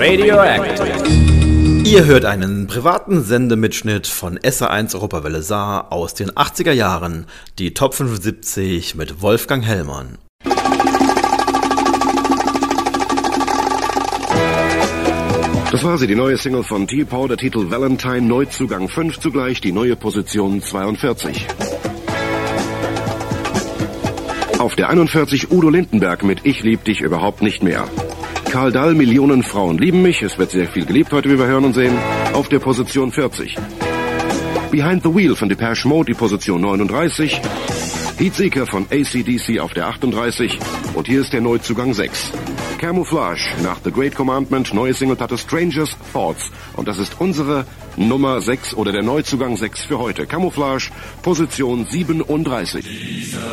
Radioactive. Ihr hört einen privaten Sendemitschnitt von SR1 Europawelle Saar aus den 80er Jahren, die Top 75 mit Wolfgang Hellmann. Das war sie, die neue Single von T-Power, der Titel Valentine, Neuzugang 5, zugleich die neue Position 42. Auf der 41 Udo Lindenberg mit Ich lieb dich überhaupt nicht mehr. Karl Dall, Millionen Frauen lieben mich, es wird sehr viel geliebt heute, wie wir hören und sehen, auf der Position 40. Behind the Wheel von Depeche Mode, die Position 39. Heatseeker von AC/DC auf der 38. Und hier ist der Neuzugang 6. Camouflage nach The Great Commandment, neue Singleplatte Strangers Thoughts. Und das ist unsere Nummer 6 oder der Neuzugang 6 für heute. Camouflage, Position 37.